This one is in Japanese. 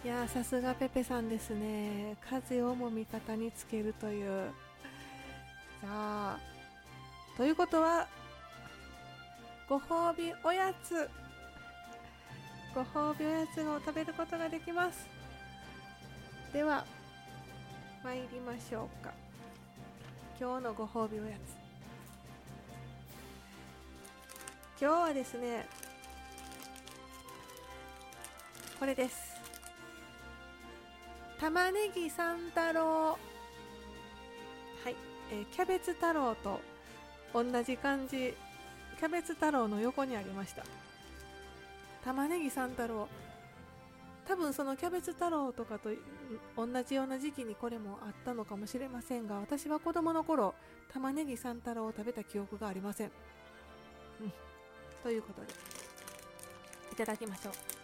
いやー、さすがペペさんですね。風をも味方につけるという。さあ、ということは、ご褒美おやつ。ご褒美おやつを食べることができます。では、参りましょうか。今日のご褒美おやつ。今日はですね、これです。玉ねぎ三太郎。はい、キャベツ太郎と同じ感じ。キャベツ太郎の横にありました。玉ねぎ三太郎。多分そのキャベツ太郎とかと同じような時期にこれもあったのかもしれませんが、私は子供の頃玉ねぎ三太郎を食べた記憶がありません。ということでいただきましょう。